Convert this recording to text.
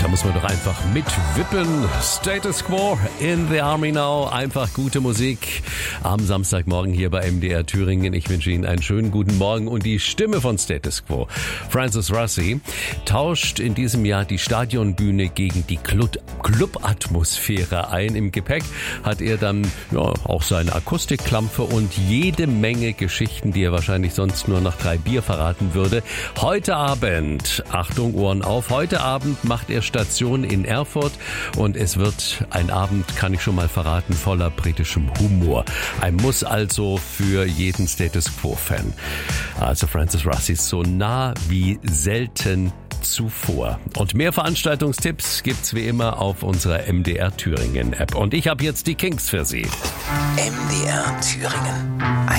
Da muss man doch einfach mitwippen. Status Quo in the Army now. Einfach gute Musik am Samstagmorgen hier bei MDR Thüringen. Ich wünsche Ihnen einen schönen guten Morgen. Und die Stimme von Status Quo, Francis Rossi, tauscht in diesem Jahr die Stadionbühne gegen die Club-Atmosphäre ein. Im Gepäck hat er dann auch seine Akustikklampe und jede Menge Geschichten, die er wahrscheinlich sonst nur nach 3 Bier verraten würde. Heute Abend, Achtung, Ohren auf, heute Abend macht er Station in Erfurt und es wird ein Abend, kann ich schon mal verraten, voller britischem Humor. Ein Muss also für jeden Status Quo-Fan. Also Francis Rossi ist so nah wie selten zuvor. Und mehr Veranstaltungstipps gibt's wie immer auf unserer MDR Thüringen App. Und ich habe jetzt die Kings für Sie. MDR Thüringen.